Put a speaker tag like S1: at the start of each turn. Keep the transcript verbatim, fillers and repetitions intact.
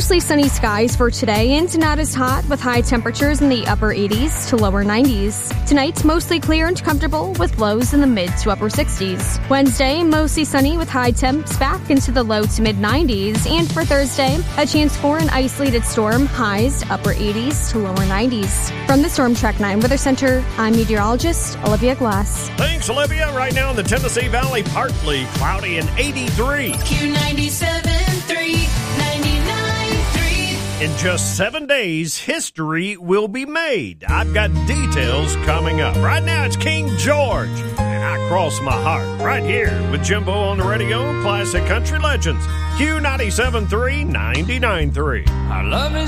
S1: Mostly sunny skies for today and not as hot with high temperatures in the upper eighties to lower nineties. Tonight's mostly clear and comfortable with lows in the mid to upper sixties. Wednesday, mostly sunny with high temps back into the low to mid nineties. And for Thursday, a chance for an isolated storm, highs upper eighties to lower nineties. From the Storm Track nine Weather Center, I'm meteorologist Olivia Glass.
S2: Thanks, Olivia. Right now in the Tennessee Valley, partly cloudy and eighty-three.
S3: Q ninety-seven three, ninety-nine three.
S2: In just seven days, history will be made. I've got details coming up. Right now, it's King George, and I cross my heart right here with Jimbo on the radio, Classic Country Legends. Q ninety-seven three, ninety-nine three.
S4: Our love is